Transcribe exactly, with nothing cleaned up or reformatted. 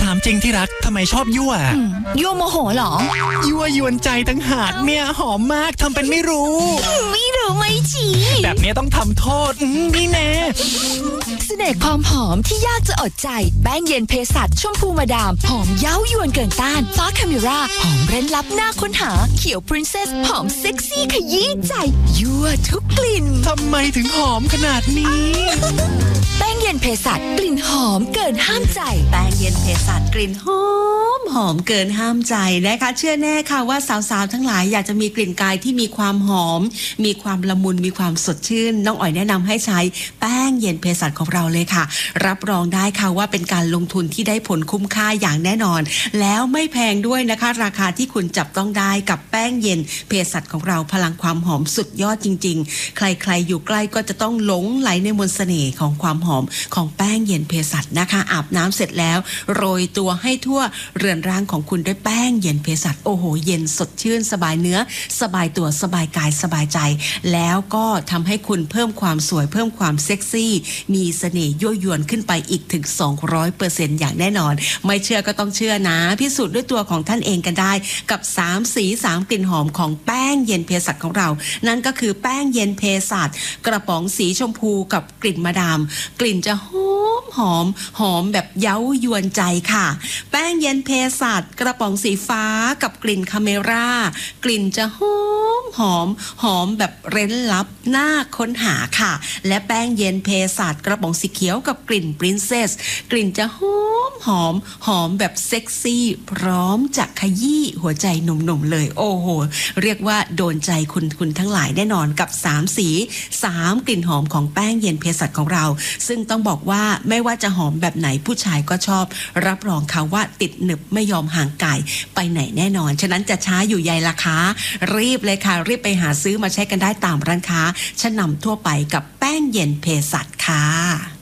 ถามจริงที่รักทำไมชอบยั่วยั่วโมโหเหรอยั่วยวนใจตั้งหากเนี่ยหอมมากทำเป็นไม่รู้ไม่รู้ไม่จีแบบนี้ต้องทำโทษนี่แน่เสน่ห์ความหอมที่ยากจะอดใจแป้งเย็นเภสัชชมพูมาดามหอมเย้ายวนเกินต้านฟ้าคาเมราหอมเร้นลับหน้าค้นหาเขียวพรินเซสหอมเซ็กซี่ขยี้ใจยั่วทุกกลิ่นทำไมถึงหอมขนาดนี้แป้งเย็นเภสัชกลิ่นหอมเกินห้ามใจแป้งเย็นเภสัชกลิ่นหอมหอมเกินห้ามใจนะคะเชื่อแน่ค่ะว่าสาวๆทั้งหลายอยากจะมีกลิ่นกายที่มีความหอมมีความละมุนมีความสดชื่นน้องอ๋อยแนะนำให้ใช้แป้งเย็นเภสัชของเราเลยค่ะรับรองได้ค่ะว่าเป็นการลงทุนที่ได้ผลคุ้มค่าอย่างแน่นอนแล้วไม่แพงด้วยนะคะราคาที่คุณจับต้องได้กับแป้งเย็นเภสัชของเราพลังความหอมสุดยอดจริงๆใครๆอยู่ใกล้ก็จะต้องหลงไหลในมนต์เสน่ห์ของความหอมของแป้งเย็นเภสัชนะคะอาบน้ำเสร็จแล้วโรยตัวให้ทั่วเรือนร่างของคุณด้วยแป้งเย็นเภสัชโอ้โหเย็นสดชื่นสบายเนื้อสบายตัวสบายกายสบายใจแล้วก็ทำให้คุณเพิ่มความสวยเพิ่มความเซ็กซี่มีเสน่ห์ยั่วยวนขึ้นไปอีกถึง สองร้อยเปอร์เซ็นต์ อย่างแน่นอนไม่เชื่อก็ต้องเชื่อนะพิสูจน์ด้วยตัวของท่านเองกันได้กับสามสีสามกลิ่นหอมของแป้งเย็นเภสัชของเรานั่นก็คือแป้งเย็นเภสัชกระป๋องสีชมพูกับกลิ่นมาดามกลิ่นจะหอมหอมหอมแบบเย้ายวนใจค่ะแป้งเย็นเภสัชกระป๋องสีฟ้ากับกลิ่นคาเมรากลิ่นจะหอมหอมหอมแบบเร้นลับน่าค้นหาค่ะและแป้งเย็นเภสัชกระป๋องสีเขียวกับกลิ่นปรินเซสกลิ่นจะหอมหอมหอมแบบเซ็กซี่พร้อมจะขยี้หัวใจหนุ่มๆเลยโอ้โหเรียกว่าโดนใจคุณคุณทั้งหลายแน่นอนกับสามสีสามกลิ่นหอมของแป้งเย็นเภสัชของเราซึ่งต้องบอกว่าไม่ว่าจะหอมแบบไหนผู้ชายก็ชอบรับรองค่ะว่าติดหนึบไม่ยอมห่างไกลไปไหนแน่นอนฉะนั้นจะช้าอยู่ใยล่ะคะรีบเลยค่ะรีบไปหาซื้อมาใช้กันได้ตามร้านค้าชั้นนำทั่วไปกับแป้งเย็นเภสัชค่ะ